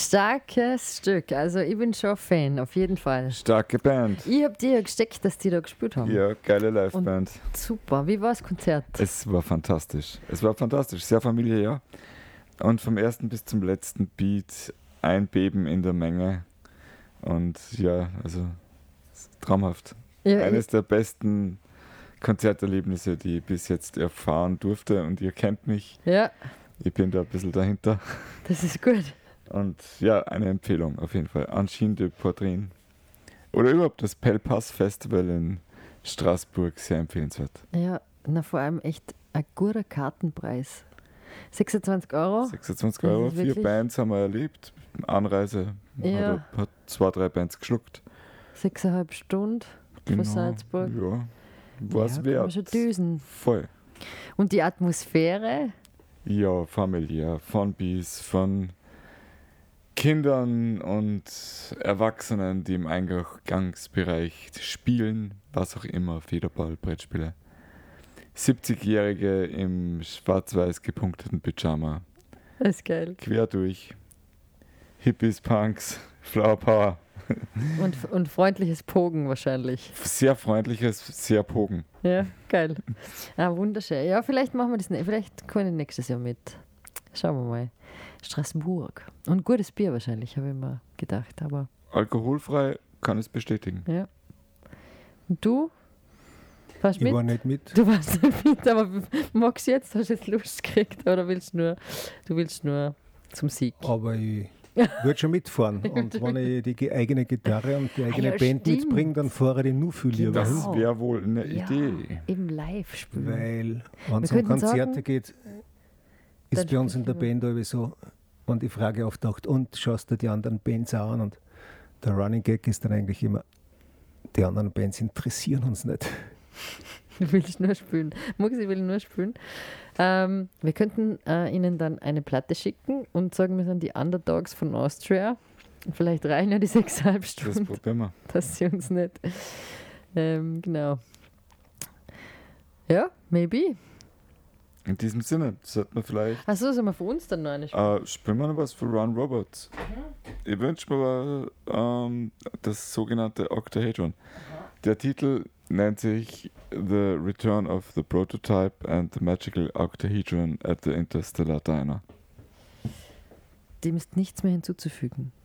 Starkes Stück. Also ich bin schon Fan, auf jeden Fall. Starke Band. Ich habe dir ja gesteckt, dass die da gespielt haben. Ja, geile Liveband. Super. Wie war das Konzert? Es war fantastisch. Sehr familiär. Und vom ersten bis zum letzten Beat ein Beben in der Menge. Und ja, also traumhaft. Ja, Eines der besten Konzerterlebnisse, die ich bis jetzt erfahren durfte. Und ihr kennt mich. ja, Ich bin da ein bisschen dahinter. das ist gut. Und ja, eine Empfehlung auf jeden Fall. Angine de Poitrine. Oder überhaupt das Pelpas Festival in Straßburg, sehr empfehlenswert. Ja, na vor allem echt ein guter Kartenpreis. 26 Euro. 26 Das Euro, ist 4 wirklich- Bands haben wir erlebt. Anreise Ja. hat 2, 3 Bands geschluckt. 6,5 Stunden von Salzburg. Ja, war's Ja, kann man wert. schon düsen. Voll. Und die Atmosphäre, Ja, familiär, von Bis, von Kindern und Erwachsenen, die im Eingangsbereich spielen, was auch immer, Federball, Brettspiele. 70-Jährige im schwarz-weiß gepunkteten Pyjama, das ist geil. quer durch. Hippies, Punks, Flower Power. Und freundliches Pogen wahrscheinlich. Sehr freundliches, sehr Pogen. Ja, geil. Ah, wunderschön. Ja, vielleicht machen wir das nicht. Vielleicht komme ich nächstes Jahr mit. Schauen wir mal. Straßburg. Und gutes Bier wahrscheinlich, habe ich mir gedacht. Aber Alkoholfrei, kann es bestätigen. ja. Und du? Warst Ich mit? war nicht mit. Du warst nicht mit, aber magst du jetzt? Hast du jetzt Lust gekriegt? Oder willst du willst nur zum Sieg? Aber ich würde schon mitfahren. Und wenn ich die eigene Gitarre und die eigene ja, Band stimmt. mitbringe, dann fahre ich nur viel lieber Das hin. Genau. wäre wohl eine Ja, Idee. eben live spielen. Weil, wenn es Wir um könnten Konzerte sagen, geht, dann ist bei uns in der sprechen Band so, wenn die Frage auftaucht, und schaust du die anderen Bands auch an? Und der Running Gag ist dann eigentlich immer, die anderen Bands interessieren uns nicht. Du willst nur spielen. Muxi will nur spielen. Wir könnten ihnen dann eine Platte schicken und sagen, wir sind die Underdogs von Austria. Vielleicht reichen ja die 6,5 Das Stunden, probieren wir. dass sie uns nicht. Genau. Ja, maybe. In diesem Sinne, sollten wir vielleicht. Achso, sollen wir für uns dann noch eine spielen? Spielen wir noch was für Run Robots? Ich wünsche mir das sogenannte Octahedron. Der Titel nennt sich The Return of the Prototype and the Magical Octahedron at the Interstellar Diner. Dem ist nichts mehr hinzuzufügen.